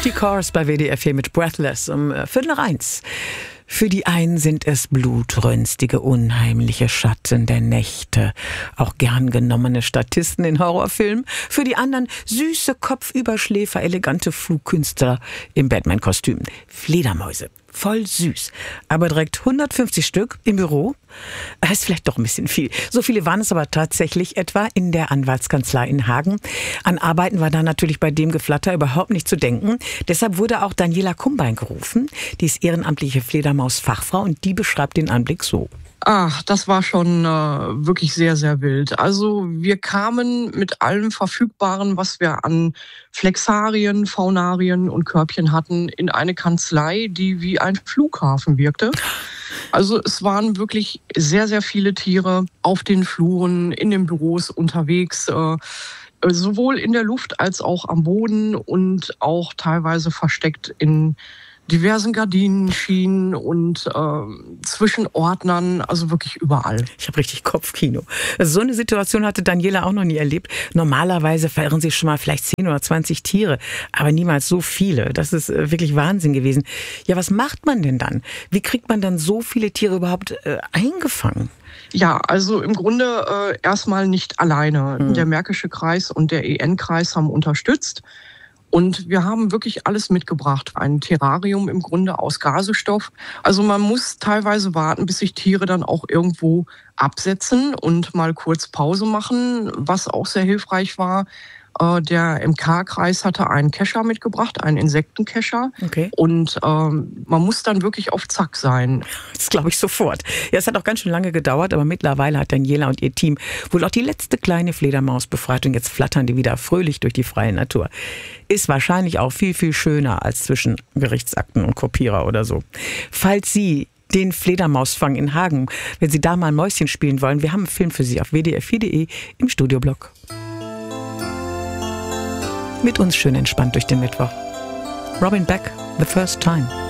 Katie Kors bei WDR 4 mit Breathless um 1:45. Für die einen sind es blutrünstige, unheimliche Schatten der Nächte, auch gern genommene Statisten in Horrorfilmen. Für die anderen süße Kopfüberschläfer, elegante Flugkünstler im Batman-Kostüm. Fledermäuse, voll süß, aber direkt 150 Stück im Büro. Das ist vielleicht doch ein bisschen viel. So viele waren es aber tatsächlich etwa in der Anwaltskanzlei in Hagen. An Arbeiten war da natürlich bei dem Geflatter überhaupt nicht zu denken. Deshalb wurde auch Daniela Kumbein gerufen. Die ist ehrenamtliche Fledermaus-Fachfrau und die beschreibt den Anblick so. Ach, das war schon wirklich sehr, sehr wild. Also wir kamen mit allem Verfügbaren, was wir an Flexarien, Faunarien und Körbchen hatten, in eine Kanzlei, die wie ein Flughafen wirkte. Also es waren wirklich sehr, sehr viele Tiere auf den Fluren, in den Büros unterwegs, sowohl in der Luft als auch am Boden und auch teilweise versteckt in diversen Gardinenschienen und zwischen Ordnern, also wirklich überall. Ich habe richtig Kopfkino. Also so eine Situation hatte Daniela auch noch nie erlebt. Normalerweise verirren sich schon mal vielleicht 10 oder 20 Tiere, aber niemals so viele. Das ist wirklich Wahnsinn gewesen. Ja, was macht man denn dann? Wie kriegt man dann so viele Tiere überhaupt eingefangen? Ja, also im Grunde erstmal nicht alleine. Der Märkische Kreis und der EN-Kreis haben unterstützt. Und wir haben wirklich alles mitgebracht. Ein Terrarium im Grunde aus Gasestoff. Also man muss teilweise warten, bis sich Tiere dann auch irgendwo absetzen und mal kurz Pause machen, was auch sehr hilfreich war. Der MK-Kreis hatte einen Kescher mitgebracht, einen Insektenkescher. Okay. Und man muss dann wirklich auf Zack sein. Das glaube ich sofort. Ja, es hat auch ganz schön lange gedauert, aber mittlerweile hat Daniela und ihr Team wohl auch die letzte kleine Fledermaus befreit und jetzt flattern die wieder fröhlich durch die freie Natur. Ist wahrscheinlich auch viel, viel schöner als zwischen Gerichtsakten und Kopierer oder so. Falls Sie den Fledermausfang in Hagen, wenn Sie da mal ein Mäuschen spielen wollen, wir haben einen Film für Sie auf wdr4.de im Studioblog. Mit uns schön entspannt durch den Mittwoch. Robin Beck, The First Time.